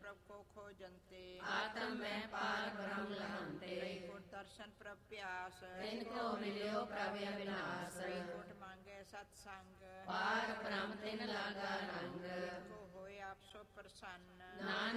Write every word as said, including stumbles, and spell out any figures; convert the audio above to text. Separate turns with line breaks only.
ਪ੍ਰਭ ਕੋ ਖੋਜੰਤੇ।
ਆਤਮ ਮੈਂ ਪਾਰ ਬ੍ਰਹਮ ਲਹੰਤੇ।
ਵੈਕੁੰਠ ਦਰਸ਼ਨ ਪ੍ਰਭ ਪਿਆਸ।
ਤਿਨ ਕੋ ਮਿਲਿਓ ਪ੍ਰਭ ਅਬਿਨਾਸ।
ਵੈਕੁੰਠ ਮੰਗੇ ਸਤ ਸੰਗ।
ਪਾਰ ਬ੍ਰਹਮ ਤਿਨ ਲਾਗਾ ਰੰਗ।
ਕੋ ਹੋਏ ਆਪ ਸੋ ਪ੍ਰਸੰਨ।
ਨਾਨਕ